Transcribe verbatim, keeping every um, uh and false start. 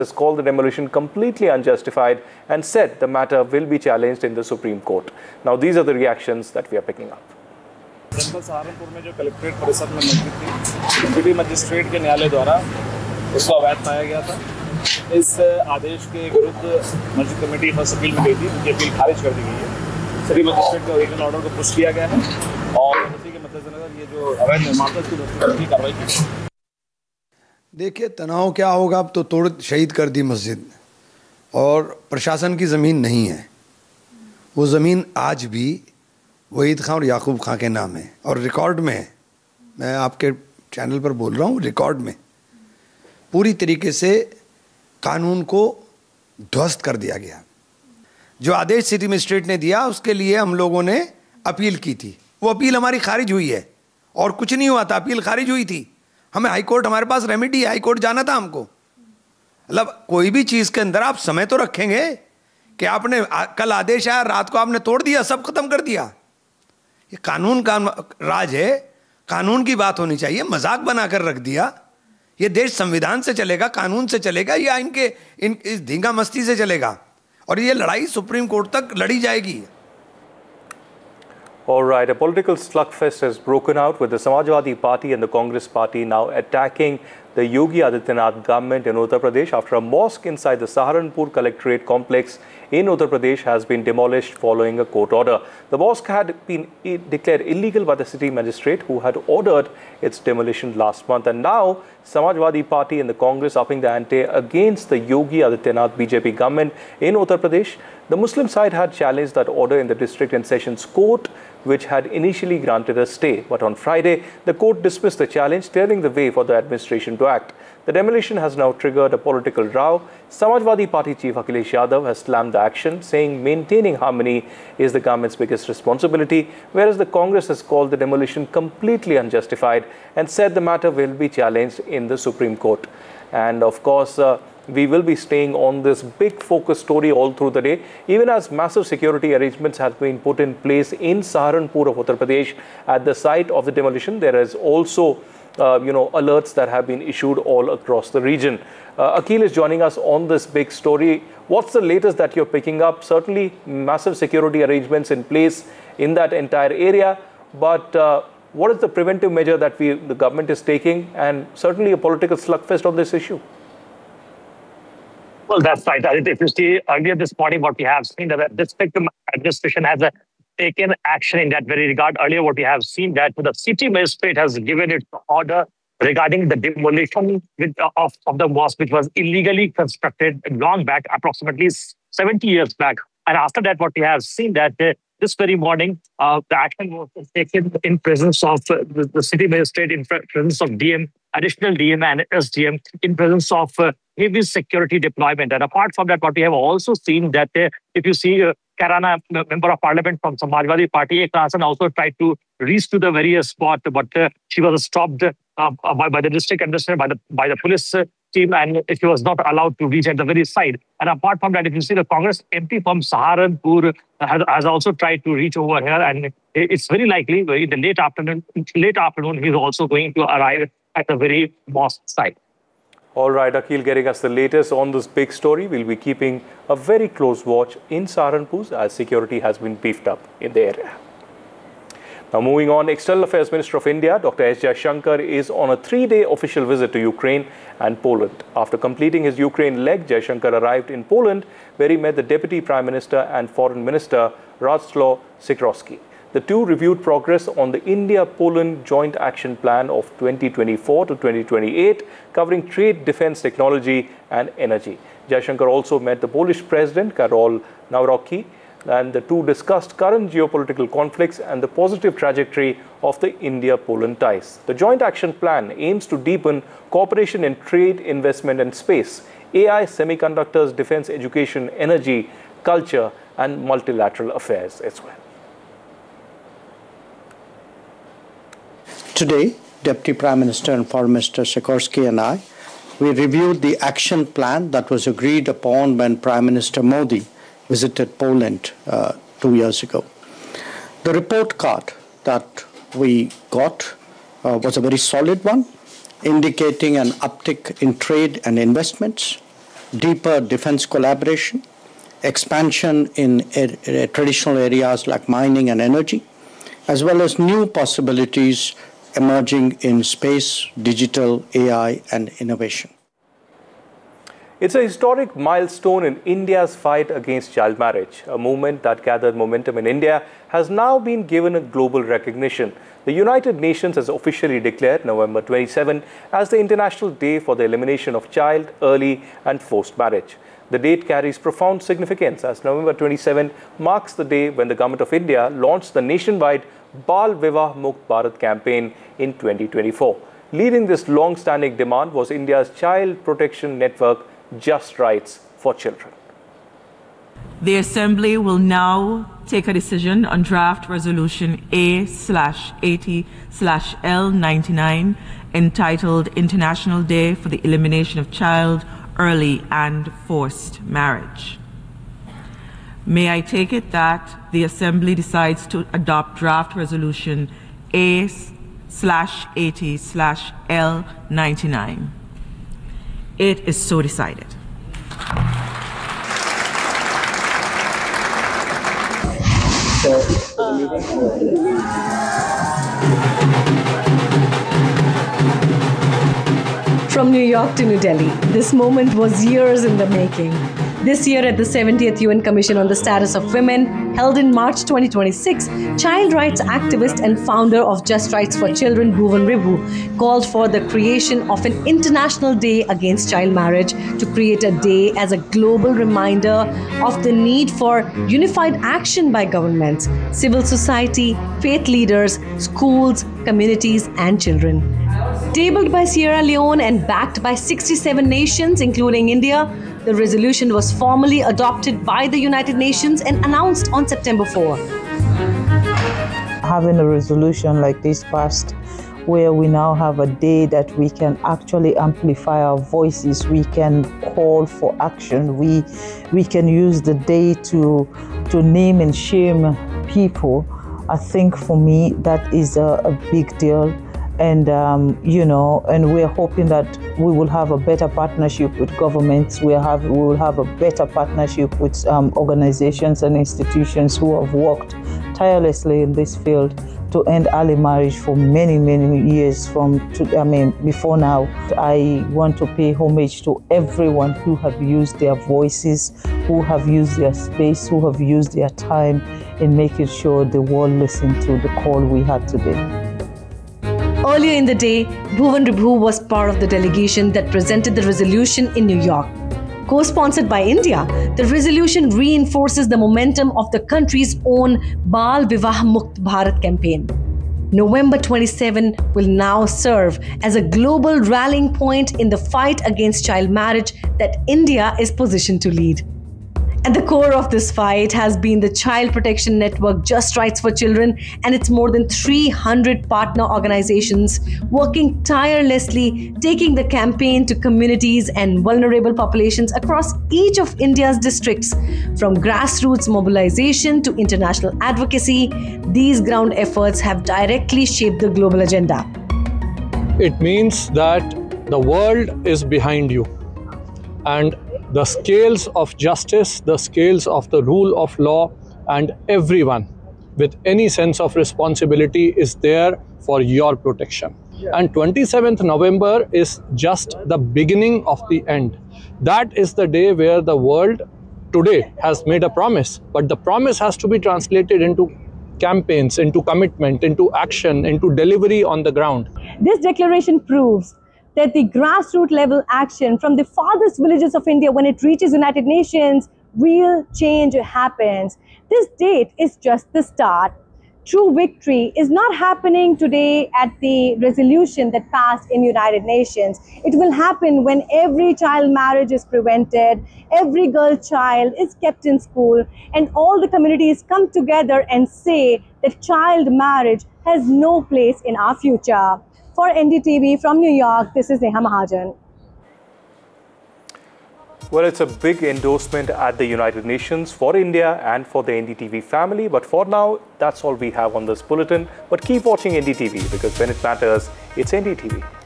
has called the demolition completely unjustified and said the matter will be challenged in the Supreme Court. Now, these are the reactions that we are picking up. जनपद सहारनपुर में जो collectorate परिसर में मस्जिद थी, city magistrate के न्यायालय द्वारा उसको अवैध पाया गया था। इस आदेश के विरुद्ध मस्जिद कमेटी फर्स्ट अपील में गई थी, उनकी अपील खारिज कर दी गई है। सिटी मजिस्ट्रेट के ओरिजिनल ऑर्डर को पुश किया गया है और उसी के मद्देनजर ये जो अवैध निर्माण था उसकी कार्रवाई की। देखिए, तनाव क्या होगा, अब तो तोड़ शहीद कर दी मस्जिद और प्रशासन की ज़मीन नहीं है। वो ज़मीन आज भी वहीद खां और याकूब खां के नाम है और रिकॉर्ड में है। मैं आपके चैनल पर बोल रहा हूँ, रिकॉर्ड में पूरी तरीके से कानून को ध्वस्त कर दिया गया। जो आदेश सिटी मजिस्ट्रेट ने दिया उसके लिए हम लोगों ने अपील की थी, वो अपील हमारी खारिज हुई है और कुछ नहीं हुआ था, अपील खारिज हुई थी। हमें हाई कोर्ट, हमारे पास रेमेडी, हाई कोर्ट जाना था हमको। मतलब कोई भी चीज़ के अंदर आप समय तो रखेंगे कि आपने आ, कल आदेश आया, रात को आपने तोड़ दिया, सब खत्म कर दिया। ये कानून का राज है, कानून की बात होनी चाहिए। मजाक बनाकर रख दिया। ये देश संविधान से चलेगा, कानून से चलेगा या इनके इन इस धींगा मस्ती से चलेगा? और ये लड़ाई सुप्रीम कोर्ट तक लड़ी जाएगी। All right, a political slugfest has broken out with the Samajwadi Party and the Congress Party now attacking the Yogi Adityanath government in Uttar Pradesh after a mosque inside the Saharanpur Collectorate complex in Uttar Pradesh has been demolished following a court order. The mosque had been declared illegal by the city magistrate who had ordered its demolition last month, and now Samajwadi Party and the Congress upping the ante against the Yogi Adityanath B J P government in Uttar Pradesh. The Muslim side had challenged that order in the district and sessions court, which had initially granted a stay. But on Friday, the court dismissed the challenge, clearing the way for the administration to act. The demolition has now triggered a political row. Samajwadi Party chief Akhilesh Yadav has slammed the action, saying maintaining harmony is the government's biggest responsibility, whereas the Congress has called the demolition completely unjustified and said the matter will be challenged in the Supreme Court. And of course, uh, we will be staying on this big focus story all through the day, even as massive security arrangements have been put in place in Saharanpur of Uttar Pradesh at the site of the demolition. There is also, uh, you know, alerts that have been issued all across the region. Uh, Akhil is joining us on this big story. What's the latest that you're picking up? Certainly massive security arrangements in place in that entire area, but uh, what is the preventive measure that we, the government is taking, and certainly a political slugfest on this issue? Well, that's right. If you see earlier this morning, what we have seen, that the district administration has uh, taken action in that very regard. Earlier, what we have seen that the city magistrate has given its order regarding the demolition with, uh, of, of the mosque, which was illegally constructed long back, approximately seventy years back. And after that, what we have seen that uh, this very morning, uh, the action was taken in presence of uh, the, the city magistrate, in presence of D M, additional D M and S D M, in presence of uh, heavy security deployment. And apart from that, what we have also seen that uh, if you see uh, Karana, member of parliament from Samajwadi Party, Ek Hasan also tried to reach to the very spot, but uh, she was stopped uh, by, by the district administrator, by the, by the police uh, team, and she was not allowed to reach at the very side. And apart from that, if you see the Congress M P from Saharanpur has, has also tried to reach over here, and it's very likely in the late afternoon, late afternoon, he's also going to arrive at the very mosque site. All right, Akhil, getting us the latest on this big story. We'll be keeping a very close watch in Saharanpur as security has been beefed up in the area. Now, moving on, External Affairs Minister of India, Doctor S Jaishankar, is on a three-day official visit to Ukraine and Poland. After completing his Ukraine leg, Jaishankar arrived in Poland, where he met the Deputy Prime Minister and Foreign Minister Radosław Sikorski. The two reviewed progress on the India-Poland Joint Action Plan of twenty twenty-four to twenty twenty-eight, covering trade, defense, technology and energy. Jaishankar also met the Polish President, Karol Nawrocki, and the two discussed current geopolitical conflicts and the positive trajectory of the India-Poland ties. The Joint Action Plan aims to deepen cooperation in trade, investment and space, A I, semiconductors, defense, education, energy, culture and multilateral affairs as well. Today, Deputy Prime Minister and Foreign Minister Sikorski and I, we reviewed the action plan that was agreed upon when Prime Minister Modi visited Poland uh, two years ago. The report card that we got uh, was a very solid one, indicating an uptick in trade and investments, deeper defense collaboration, expansion in er- er- traditional areas like mining and energy, as well as new possibilities emerging in space, digital, A I, and innovation. It's a historic milestone in India's fight against child marriage. A movement that gathered momentum in India has now been given a global recognition. The United Nations has officially declared November twenty-seventh as the International Day for the Elimination of Child, Early and Forced Marriage. The date carries profound significance as November twenty-seventh marks the day when the Government of India launched the nationwide Bal Vivah Mukt Bharat campaign in twenty twenty-four. Leading this long-standing demand was India's child protection network, Just Rights for Children. The Assembly will now take a decision on draft resolution A slash eighty slash L ninety-nine entitled International Day for the Elimination of Child, Early and Forced Marriage. May I take it that the Assembly decides to adopt draft resolution A slash eighty slash L ninety-nine. It is so decided. From New York to New Delhi, this moment was years in the making. This year at the seventieth U N Commission on the Status of Women, held in March twenty twenty-six, child rights activist and founder of Just Rights for Children, Bhuvan Ribhu, called for the creation of an International Day Against Child Marriage to create a day as a global reminder of the need for unified action by governments, civil society, faith leaders, schools, communities, and children. Tabled by Sierra Leone and backed by sixty-seven nations, including India, the resolution was formally adopted by the United Nations and announced on September fourth. Having a resolution like this passed, where we now have a day that we can actually amplify our voices, we can call for action, we we can use the day to to name and shame people. I think for me that is a, a big deal. And, um, you know, and we're hoping that we will have a better partnership with governments. We, have, we will have a better partnership with um, organizations and institutions who have worked tirelessly in this field to end early marriage for many, many years from, to, I mean, before now. I want to pay homage to everyone who have used their voices, who have used their space, who have used their time in making sure the world listened to the call we had today. Earlier in the day, Bhuvan Ribhu was part of the delegation that presented the resolution in New York. Co-sponsored by India, the resolution reinforces the momentum of the country's own Bal Vivah Mukt Bharat campaign. November twenty-seventh will now serve as a global rallying point in the fight against child marriage that India is positioned to lead. At the core of this fight has been the child protection network Just Rights for Children and its more than three hundred partner organizations working tirelessly, taking the campaign to communities and vulnerable populations across each of India's districts. From grassroots mobilization to international advocacy, these ground efforts have directly shaped the global agenda. It means that the world is behind you, and the scales of justice, the scales of the rule of law, and everyone with any sense of responsibility is there for your protection. And twenty-seventh November is just the beginning of the end. That is the day where the world today has made a promise, but the promise has to be translated into campaigns, into commitment, into action, into delivery on the ground. This declaration proves that the grassroots level action from the farthest villages of India, when it reaches United Nations, real change happens. This date is just the start. True victory is not happening today at the resolution that passed in United Nations. It will happen when every child marriage is prevented, every girl child is kept in school, and all the communities come together and say that child marriage has no place in our future. For N D T V from New York, this is Neha Mahajan. Well, it's a big endorsement at the United Nations for India and for the N D T V family. But for now, that's all we have on this bulletin. But keep watching N D T V because when it matters, it's N D T V.